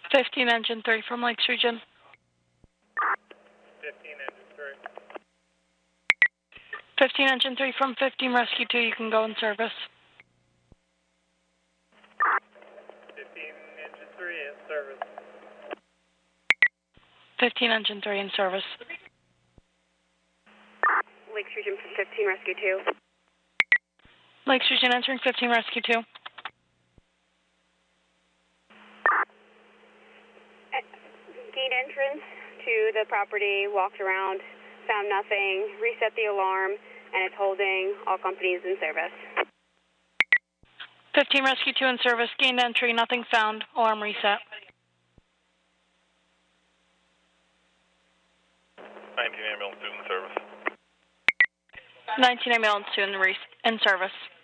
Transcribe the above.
15 engine 3 from Lakes Region. 15 engine 3. 15 engine 3 from 15 rescue 2, you can go in service. 15 engine 3 in service. 15 engine 3 in service. Lakes Region 15 rescue 2. Lakes Region entering 15 rescue 2. Gate entrance to the property, walked around, found nothing, reset the alarm, and it's holding. All companies in service. 15 rescue 2 in service, gained entry, nothing found, alarm reset. 19 ambulance 2 in service. 19 ambulance 2 in service.